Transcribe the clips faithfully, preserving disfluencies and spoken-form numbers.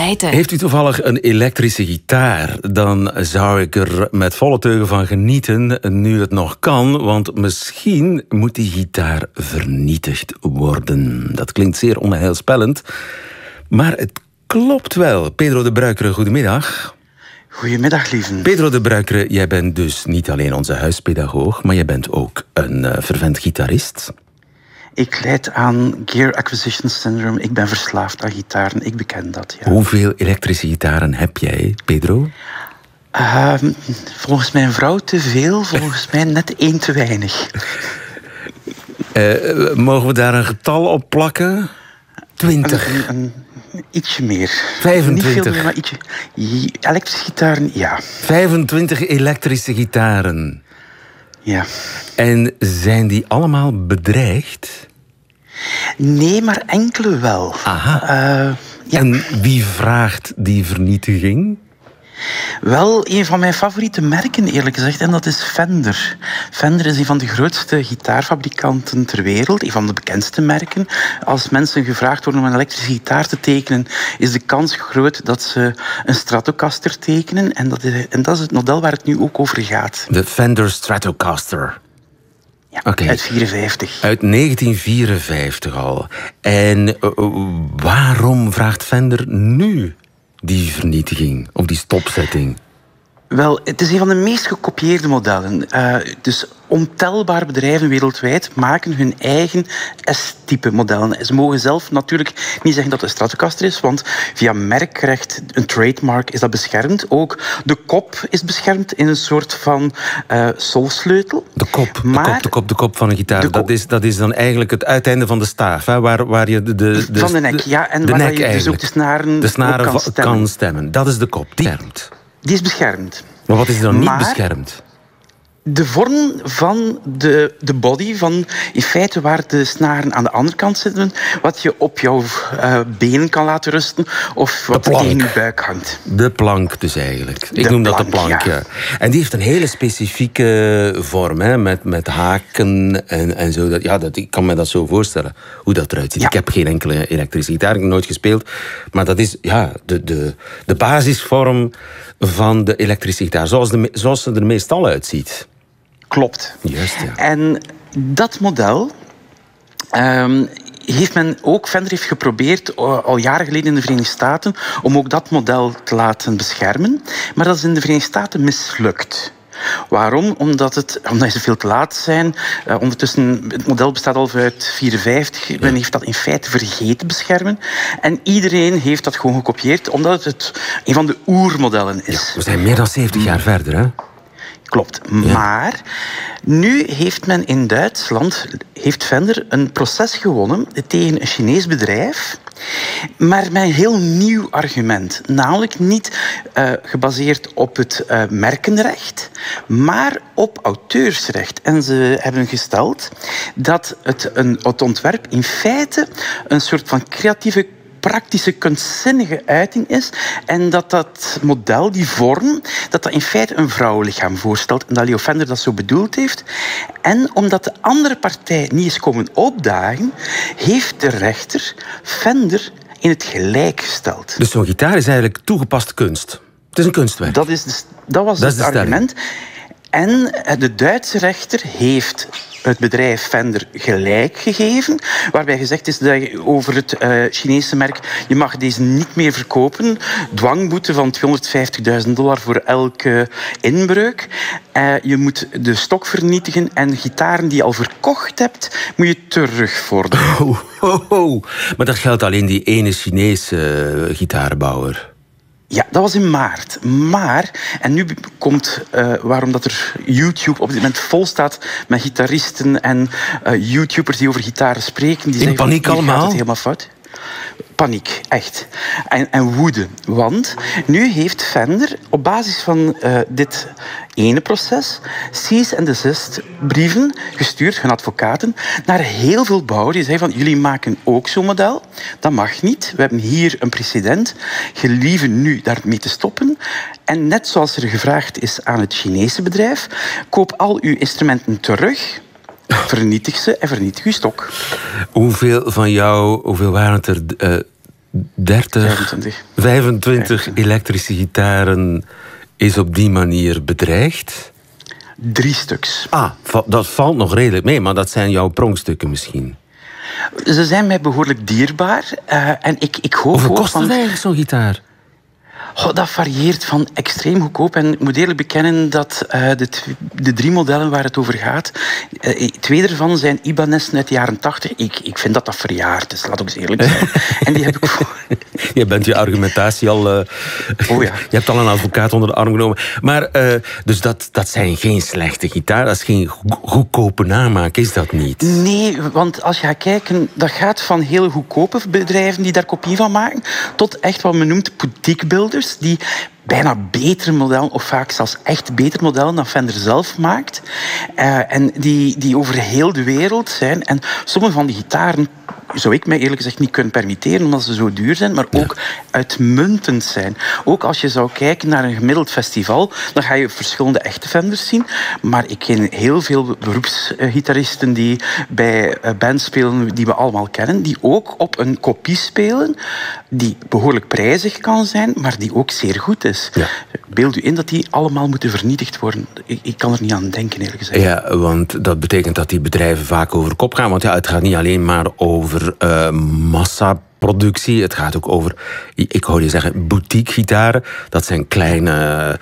feiten. Heeft u toevallig een elektrische gitaar? Dan zou ik er met volle teugen van genieten, nu het nog kan. Want misschien moet die gitaar vernietigd worden. Dat klinkt zeer onheilspellend. Maar het klopt wel. Pedro de Bruikere, goedemiddag. Goedemiddag, lieven. Pedro de Bruikere, jij bent dus niet alleen onze huispedagoog, maar jij bent ook een uh, fervent gitarist. Ik lijd aan Gear Acquisition Syndrome. Ik ben verslaafd aan gitaren. Ik beken dat, ja. Hoeveel elektrische gitaren heb jij, Pedro? Uh, volgens mijn vrouw te veel, volgens mij net één te weinig. Uh, mogen we daar een getal op plakken? Twintig. Een, een, een, ietsje meer. vijfentwintig. Niet veel meer, maar ietsje. Elektrische gitaren, ja. vijfentwintig elektrische gitaren. Ja. En zijn die allemaal bedreigd? Nee, maar enkele wel. Aha. Uh, ja. En wie vraagt die vernietiging? Wel, een van mijn favoriete merken, eerlijk gezegd, en dat is Fender. Fender is een van de grootste gitaarfabrikanten ter wereld, een van de bekendste merken. Als mensen gevraagd worden om een elektrische gitaar te tekenen, is de kans groot dat ze een Stratocaster tekenen. En dat is, en dat is het model waar het nu ook over gaat. De Fender Stratocaster. Ja, okay. Uit vierenvijftig. Uit negentien vierenvijftig al. En uh, waarom vraagt Fender nu die vernietiging of die stopzetting? Wel, het is een van de meest gekopieerde modellen. Uh, dus ontelbare bedrijven wereldwijd maken hun eigen S-type modellen. Ze mogen zelf natuurlijk niet zeggen dat het een Stratocaster is, want via merkrecht, een trademark, is dat beschermd. Ook de kop is beschermd in een soort van uh, solsleutel. De kop, maar, de kop, de kop, de kop van een gitaar. Dat is, dat is dan eigenlijk het uiteinde van de staaf, hè? Waar, waar je de, de, de, van de nek, ja. En de waar nek je dus ook de snaren, de snaren kan, stemmen. kan stemmen. Dat is de kop, die beschermt. Die is beschermd. Maar wat is dan niet maar, beschermd? De vorm van de, de body, van in feite waar de snaren aan de andere kant zitten, wat je op jouw uh, benen kan laten rusten of wat er tegen je buik hangt. De plank dus eigenlijk. Ik de noem plank, dat de plank, ja. ja. En die heeft een hele specifieke vorm, hè, met, met haken en, en zo. Dat, ja, dat, ik kan me dat zo voorstellen, hoe dat eruit ziet. Ja. Ik heb geen enkele elektrische gitaar, ik heb nooit gespeeld. Maar dat is ja, de, de, de basisvorm van de elektrische gitaar, zoals, de, zoals ze er meestal uitziet. Klopt. Juist, ja. En dat model um, heeft men ook, Fender heeft geprobeerd al jaren geleden in de Verenigde Staten om ook dat model te laten beschermen. Maar dat is in de Verenigde Staten mislukt. Waarom? Omdat, het, omdat ze veel te laat zijn. Uh, ondertussen, het model bestaat al uit negentien vierenvijftig. Men heeft dat in feite vergeten beschermen. En iedereen heeft dat gewoon gekopieerd, omdat het een van de oermodellen is. Ja, we zijn meer dan zeventig jaar verder, hè? Klopt. Ja. Maar nu heeft men in Duitsland, heeft Fender een proces gewonnen tegen een Chinees bedrijf, maar met een heel nieuw argument. Namelijk niet uh, gebaseerd op het uh, merkenrecht, maar op auteursrecht. En ze hebben gesteld dat het, een, het ontwerp in feite een soort van creatieve praktische, kunstzinnige uiting is. En dat dat model, die vorm, dat dat in feite een vrouwenlichaam voorstelt. En dat Leo Fender dat zo bedoeld heeft. En omdat de andere partij niet is komen opdagen, heeft de rechter Fender in het gelijk gesteld. Dus zo'n gitaar is eigenlijk toegepaste kunst. Het is een kunstwerk. Dat, is de, dat was dat het is argument. En de Duitse rechter heeft het bedrijf Fender gelijk gegeven, waarbij gezegd is dat je over het uh, Chinese merk, je mag deze niet meer verkopen, dwangboete van tweehonderdvijftigduizend dollar voor elke inbreuk. Uh, je moet de stok vernietigen en gitaren die je al verkocht hebt, moet je terugvorderen. Oh, oh, oh. Maar dat geldt alleen die ene Chinese uh, gitaarbouwer. Ja, dat was in maart. Maar, en nu komt uh, waarom dat er YouTube op dit moment vol staat met gitaristen en uh, YouTubers die over gitaren spreken. Die in paniek van, allemaal? Gaat het helemaal fout. Paniek, echt. En, en woede. Want nu heeft Fender op basis van uh, dit ene proces cease and desist brieven gestuurd, hun advocaten, naar heel veel bouwers. Die zeiden van, jullie maken ook zo'n model. Dat mag niet. We hebben hier een precedent. Gelieven nu daarmee te stoppen. En net zoals er gevraagd is aan het Chinese bedrijf, koop al uw instrumenten terug, vernietig ze en vernietig uw stok. Hoeveel van jou, hoeveel waren het er? Uh, dertig, vijfentwintig. vijfentwintig elektrische gitaren is op die manier bedreigd? Drie stuks. Ah, va- dat valt nog redelijk mee, maar dat zijn jouw pronkstukken misschien. Ze zijn mij behoorlijk dierbaar. Uh, en ik, ik hoop Hoeveel ook kost van... het eigenlijk zo'n gitaar? Oh, dat varieert van extreem goedkoop. En ik moet eerlijk bekennen dat uh, de, tw- de drie modellen waar het over gaat... Uh, twee daarvan zijn Ibanez uit de jaren tachtig. Ik, ik vind dat dat verjaard is, laat ook eens eerlijk zijn. En die heb ik... Je bent je argumentatie al... Uh, oh ja. Je hebt al een advocaat onder de arm genomen. Maar, uh, dus dat, dat zijn geen slechte gitaar. Dat is geen go- goedkope namaak, is dat niet? Nee, want als je gaat kijken... Dat gaat van hele goedkope bedrijven die daar kopie van maken... tot echt wat men noemt boutique builders... die bijna betere modellen, of vaak zelfs echt betere modellen dan Fender zelf maakt. Uh, en die, die over heel de wereld zijn. En sommige van die gitaren zou ik mij eerlijk gezegd niet kunnen permitteren, omdat ze zo duur zijn, maar ook ja. uitmuntend zijn. Ook als je zou kijken naar een gemiddeld festival, dan ga je verschillende echte Fenders zien. Maar ik ken heel veel beroepsgitaristen die bij bands spelen die we allemaal kennen, die ook op een kopie spelen, die behoorlijk prijzig kan zijn, maar die ook zeer goed is. Ja. Beeld u in dat die allemaal moeten vernietigd worden. Ik, ik kan er niet aan denken, eerlijk gezegd. Ja, want dat betekent dat die bedrijven vaak over kop gaan. Want ja, het gaat niet alleen maar over uh, massaproductie. Het gaat ook over, ik hoor je zeggen, boutique gitaren. Dat zijn kleine,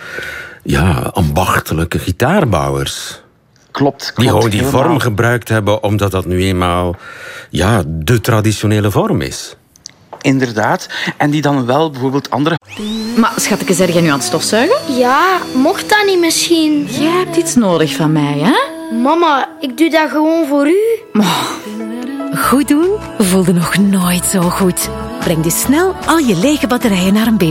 ja, ambachtelijke gitaarbouwers. Klopt, klopt. Die gewoon die helemaal. vorm gebruikt hebben, omdat dat nu eenmaal ja, de traditionele vorm is. Inderdaad. En die dan wel bijvoorbeeld andere... Maar schatje, zeg jij nu aan het stofzuigen? Ja, mocht dat niet misschien? Jij hebt iets nodig van mij, hè? Mama, ik doe dat gewoon voor u. Oh, goed doen voelde nog nooit zo goed. Breng dus snel al je lege batterijen naar een